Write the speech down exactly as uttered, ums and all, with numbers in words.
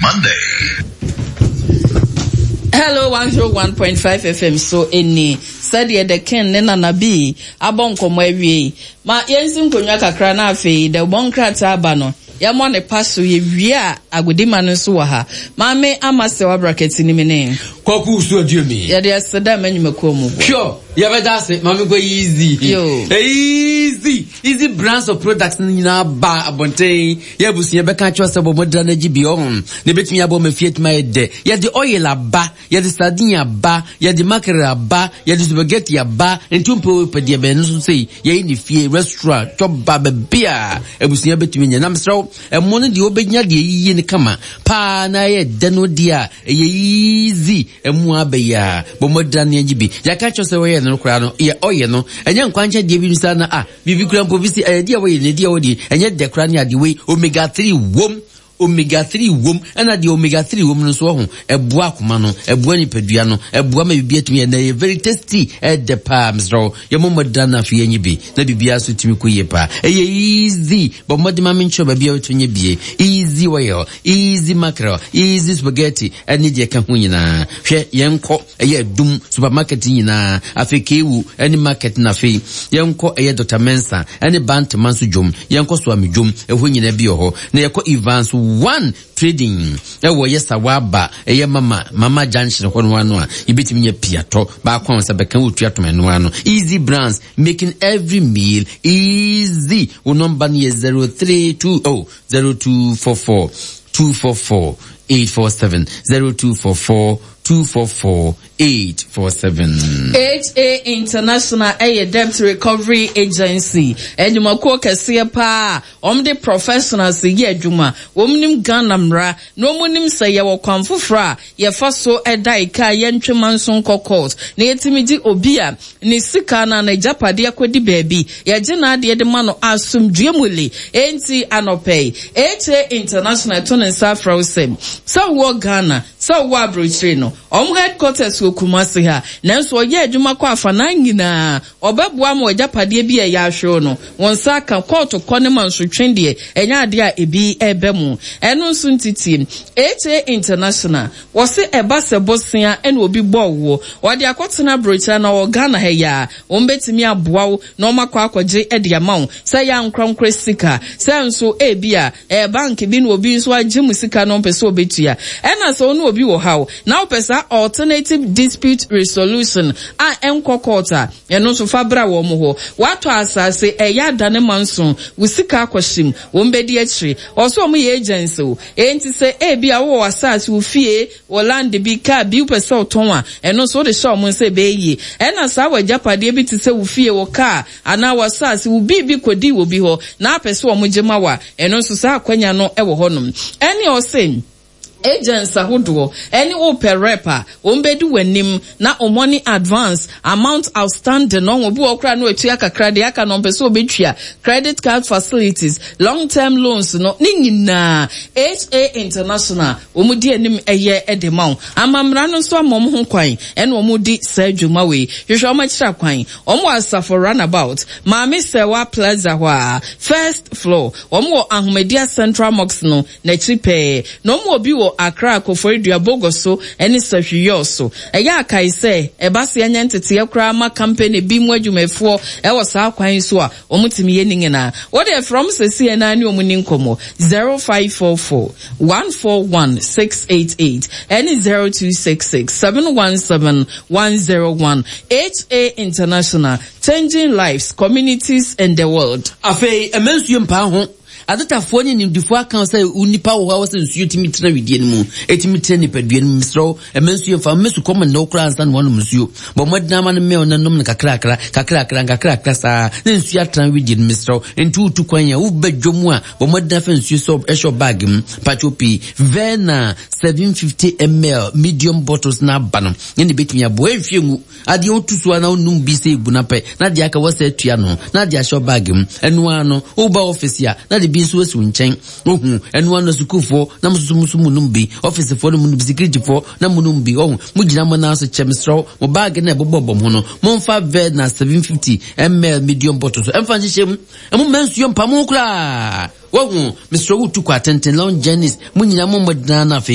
Monday. Hello, one oh one point five F M. So, any said ye the ken nena nabi abonko mwewe. Ma yensim kunywa kakra na afi de bonkrata abano. Ya mwane paso ye wia agudima nusu waha. Mame amase wa brackets ni mene. Kwa kusu adiomi. Ya dia sada menyu mekuwa mubu. Sure. Ya beda se mame go easy. Yo. Easy. Easy brands of products ni na ba abonte. Ya busi ya beka chwa sebo modra na jibi on. Ne betimi abo me fiet ma ede. Ya di oil ba, ya di sardine ya ba, ya di mackerel ba, ya di spaghetti ya ba. Entumpo pe dia be nso sei. Ya ni fie restaurant chop ba be bia. E busi ya betimi nya na msro e mono di obenya di yiye ni kama. Pa na ye deno dia e easy e mu abeya. Bo modra na jibi. Ya ka chwa se we no kura no ye oye no enye nkwanche die bi nsa na ah bibi kura mpo bi si eh die we ne die wodi enye de kura ni ade we omega three wom omega three wom ana de omega three wom no so ho eboa akoma no eboa nipadua no eboa ma bibia tumi na very tasty at the palms ro ye mo modana fi enyi bi na bibia so tumi ko ye pa eye easy but modima mencho ba bia otunye bie easy way easy mackerel easy spaghetti ani de ka ho nyina hwe yenko eye dum supermarket nyina afekewu ani market na fe yenko eye Doctor Mensa ani bant manso dwom yenko so amedwom eho nyina bi ho na yeko Evans one trading ewo yesa waba eye mama mama junction ho no ano a ibetimi nya piato ba kwa nsa beka wotua tomano ano easy brands making every meal easy. Wo number ni zero three two zero zero two four four two four four eight four seven zero two four four two four four eight four seven. H A International a Debt Recovery Agency. Edumako kesiye pa. Omde professionals ye adwuma. Womnim Ghana mra. No munim se ye wo kwamfofra. Ye faso eda ika ye ntwemanson court. Na yetimidi obia ni sika na na japade akodi baby. Ye gina de de mano asumdue mule. Enti anopay. H A International tonen safra usem. So wo Ghana. So wo abrochire no. Om headquarters wo Kumasi ha. Nanso oye adwuma kwa afana nyina. Obeboa mo japade bi e ya hwe no. Wonsa ka court kone manso twende enya ade a ebi ebe mu. Eno nso ntiti. H A International wose eba se bosia ene obi bowo. Wode akotena brocha na wo Ghana ha ya. Ombetimi aboawo na omakwa akwaje ede amawo. Se ya nkronkre sika. Se nso ebia e bank bi na obi nso agimu sika no pese obetua. Ena so no obi wo hawo. Na opesa alternative dispute resolution a enko courta eno so fabra wo mo ho wato asase eya dane manso wusika akwashim wo mbedi akire oso mo ye agency o enti se e bia wo asase wo fie wo land bi ka bi upese oton a eno so de show mo se be yi ena sa wa japade bi ti se wo fie wo ka ana wo asase wo bi bi kodi wo bi ho na apese wo mo gema wa eno so sa akwanya no e wo honom eni o se agents ahodo any open rapper ombedu wanim na money advance amount outstanding no obi okra no etua kakra de aka no pese obetua credit card facilities long term loans no nyina H A International omudi anim eye edemaw amamra no so amom ho kwan ene omudi sadwuma we hwehwe omachira kwan omo asafo runabout maami sewa plaza hwa first floor omo ahomedia central mosque no na chipe no mo obi wo Accra Koforidua Bogoso eni Sahwiyoso eya akai se ebase anya ntete yakra ma company bi mu adwumefo e wo sa kwan so a omutimi ye ningina what they from sesi na ani omuni nkomo zero five four four one four one six eight eight eni zero two six six seven one seven one zero one. H A International, changing lives, communities and the world. Afe emensu yempa ho adata foni ni difo aka say unipa wo ha wase nsuo timi tena widie mu etimi tena ni padua ni misro emensu yemfa mesu koma na okra ansa no no nsuo bo modna ma no me onanom na kakra kakra kakra kakra kakra kakra sa na nsuo atran widie ni misro entu utu kwanya wo badwomu a bo modna fa nsuo so esho bag m pachopi vena seven fifty milliliters medium bottles na bano ne betimi abo ehwie mu ade otuso na onum bi se egbu na pe na de aka wase atua no na de esho bag m enu ano wo ba office ya na de bisu wesu nchen ohu enu ano sukufo na mususu munum bi office fo no munum security fo na munum bi ohu mugina mo na so chemistro mo bag na ebobobom ho no mo mfa ve na seven fifty milliliters medium bottles emfa nhyem emu mensu yom pamukra wohu Mister Utu kwa tenten long journeys munyina mo modana na fe